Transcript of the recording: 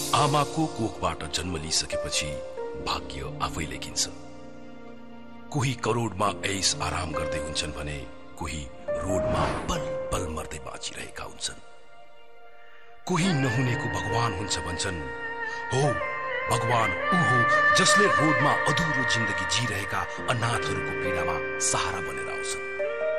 आमाको कोखबाट जन्म लिइसकेपछि भाग्य आफै लेखिन्छ। कोही करोडमा ऐस आराम गर्दै हुन्छन् भने कोही रोडमा पल पल मर्दै बाँचिरहेका हुन्छन्। कोही नहुनेको भगवान हुन्छ भन्छन्। हो, भगवान ऊ हो जसले रोडमा अधुरो जिन्दगी जिरहेका अनाथहरूको पीडामा सहारा बनेर आउँछन्।